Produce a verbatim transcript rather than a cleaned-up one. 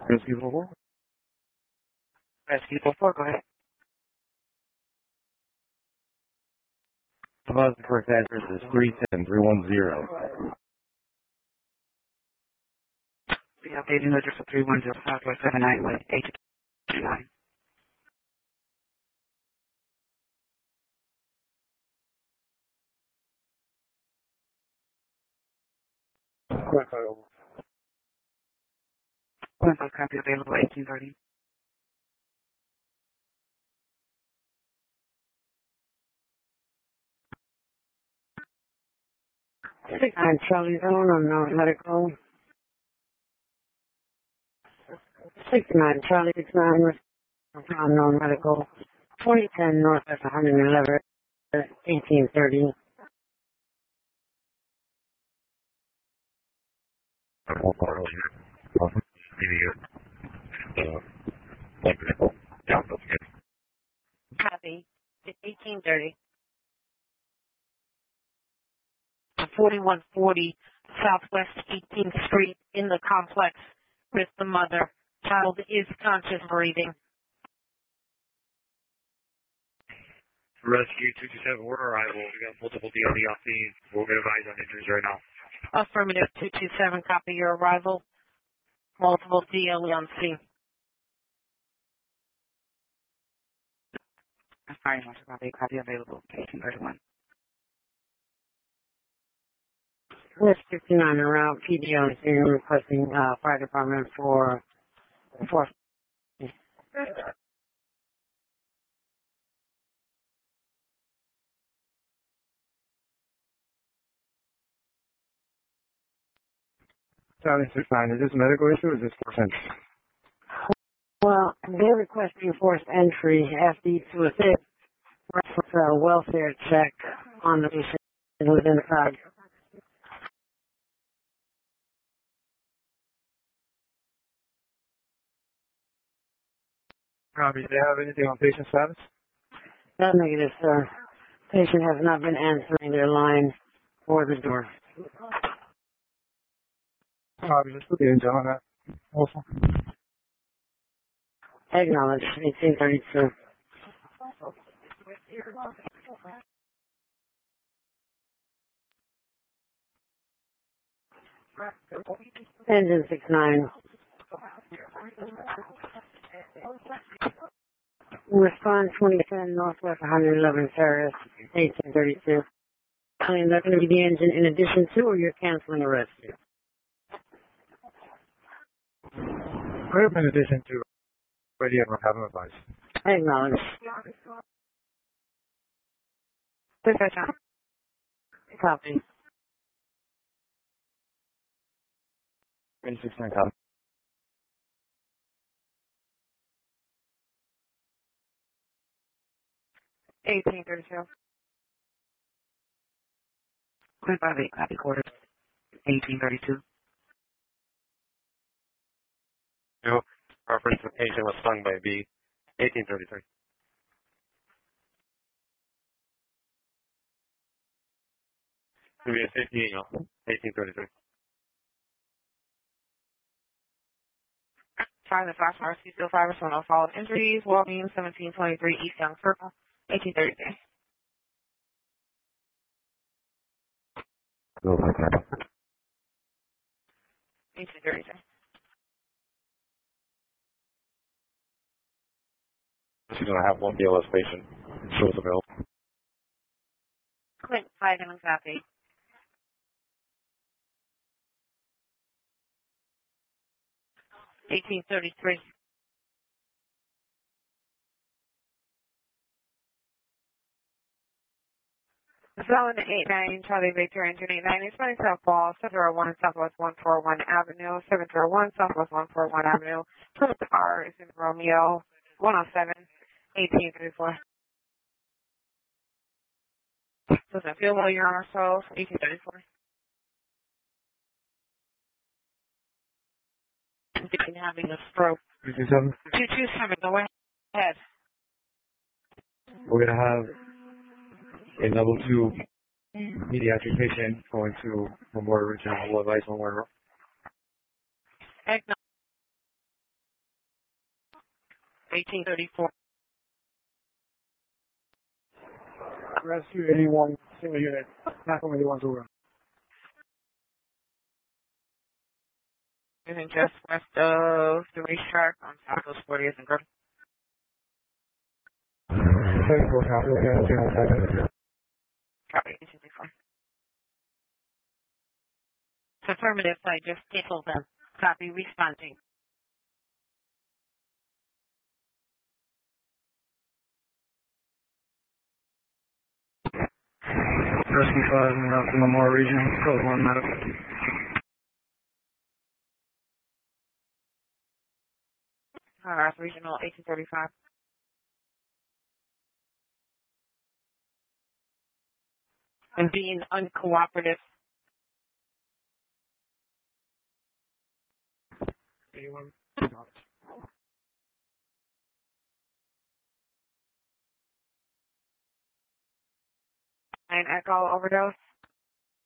Rescue four. Rescue four, go ahead. The correct address is three ten three one zero. The updating address of three one zero Southwest seven nine with eight two nine. Quincy copy available eighteen thirty. Six nine Charlie Zone, unknown medical. Six nine Charlie six nine unknown medical. Twenty ten Northwest one hundred eleven, eighteen thirty. Copy. It's eighteen thirty. forty-one forty Southwest eighteenth Street in the complex with the mother. Child is conscious breathing. Rescue two two seven, we're arrival. We got multiple D L D off these. We'll get advised on injuries right now. Affirmative two two seven, copy your arrival. Multiple D L E on scene. Sorry, Master Copy, copy available eighteen thirty-one. West fifty-nine around P D on scene requesting uh, fire department for for. Charlie six nine, is this a medical issue or is this force entry? Well, they're requesting forced entry F D to assist with a welfare check on the patient who's inside. Copy. Do they have anything on patient status? That's negative, sir. Patient has not been answering their line or the door. Copy. Let's put the engine on that. Also. Acknowledge, eighteen thirty-two. Engine six nine. Respond twenty ten Northwest one hundred eleven Terrace, eighteen thirty-two. And that's going to be the engine in addition to, or you're canceling a rescue? Group in addition to ready and have an advice. Acknowledge. Copy. twenty-six nine copy. eighteen thirty-two. Quinn five eight, copy quarters. eighteen thirty-two. No. Reference the patient was stung by a bee. eighteen thirty-three. It'll be a fifty-eight, eighteen thirty-three. Five the flash R C still five percent of followed injuries. Walgreens seventeen twenty-three East Young Circle. eighteen thirty-three. eighteen thirty-three. She's going to have one B L S patient. Shows available. Click five and copy. eighteen thirty-three. Zone eight nine, Charlie Victor, engine eight nine, Eastbound Southball, seven zero one Southwest one four one Avenue, seven zero one Southwest one four one Avenue. Plymouth car is in Romeo, one oh seven, eighteen thirty-four. Doesn't feel well, Your Honor, so eighteen thirty-four. Having a stroke. two two seven. two two seven, go ahead. We're going to have a level two pediatric patient going to Memorial Regional Advice on where eighteen thirty-four. Rescue eighty-one, single unit, Macomb eighty-one to run. Moving just west of the racetrack on Southwest fortieth and Griffin. thirty-four, copy, okay, two seconds. Copy, eighteen thirty-four. Affirmative, I just canceled them. Copy, responding. Rescue five, moving out to Lamar region, code one medical. Uh, regional eighteen thirty-five. And being uncooperative. eighty-one. Nine Echo overdose.